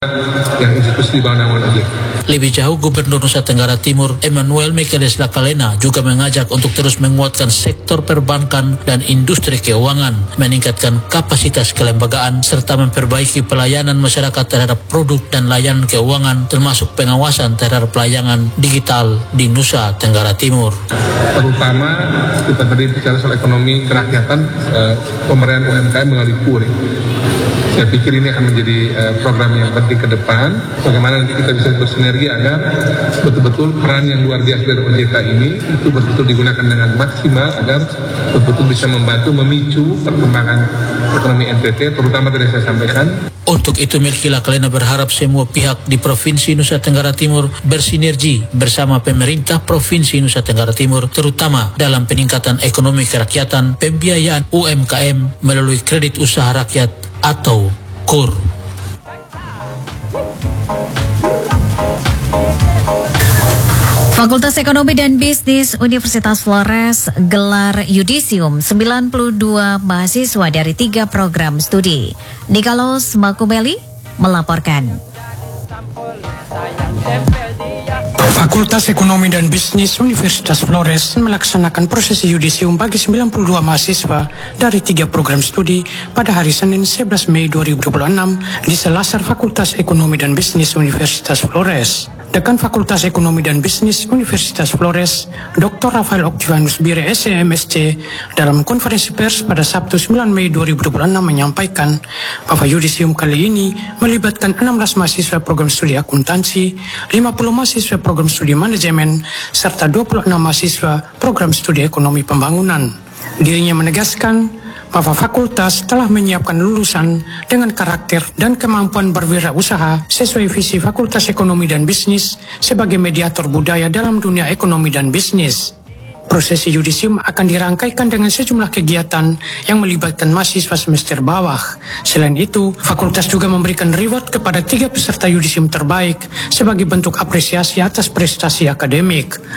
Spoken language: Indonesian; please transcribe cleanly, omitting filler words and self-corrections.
yang institusi di bawah naungan OJK. Lebih jauh, Gubernur Nusa Tenggara Timur Emmanuel Michaelis Lakalena juga mengajak untuk terus menguatkan sektor perbankan dan industri keuangan, meningkatkan kapasitas kelembagaan, serta memperbaiki pelayanan masyarakat terhadap produk dan layanan keuangan, termasuk pengawasan terhadap pelayanan digital di Nusa Tenggara Timur. Terutama kita tadi bicara soal ekonomi kerakyatan, pemberdayaan UMKM melalui KUR. Saya pikir ini akan menjadi program yang penting ke depan. Bagaimana nanti kita bisa bersinergi agar betul-betul peran yang luar biasa dari OJK ini itu betul-betul digunakan dengan maksimal agar betul-betul bisa membantu memicu perkembangan ekonomi NTT, terutama tadi saya sampaikan. Untuk itu, Milky Lakalena berharap semua pihak di Provinsi Nusa Tenggara Timur bersinergi bersama pemerintah Provinsi Nusa Tenggara Timur, terutama dalam peningkatan ekonomi kerakyatan, pembiayaan UMKM melalui kredit usaha rakyat atau KUR. Fakultas Ekonomi dan Bisnis Universitas Flores gelar yudisium 92 mahasiswa dari 3 program studi. Nikalos Makumeli melaporkan. Fakultas Ekonomi dan Bisnis Universitas Flores melaksanakan prosesi yudisium bagi 92 mahasiswa dari 3 program studi pada hari Senin 11 Mei 2026 di Selasar Fakultas Ekonomi dan Bisnis Universitas Flores. Dekan Fakultas Ekonomi dan Bisnis Universitas Flores, Dr. Rafael Oktivanus Bire SMSC, dalam konferensi pers pada Sabtu 9 Mei 2026 menyampaikan bahwa yudisium kali ini melibatkan 16 mahasiswa program studi akuntansi, 50 mahasiswa program studi manajemen, serta 26 mahasiswa program studi ekonomi pembangunan. Dirinya menegaskan bahwa fakultas telah menyiapkan lulusan dengan karakter dan kemampuan berwirausaha sesuai visi Fakultas Ekonomi dan Bisnis sebagai mediator budaya dalam dunia ekonomi dan bisnis. Prosesi yudisium akan dirangkaikan dengan sejumlah kegiatan yang melibatkan mahasiswa semester bawah. Selain itu, fakultas juga memberikan reward kepada 3 peserta yudisium terbaik sebagai bentuk apresiasi atas prestasi akademik.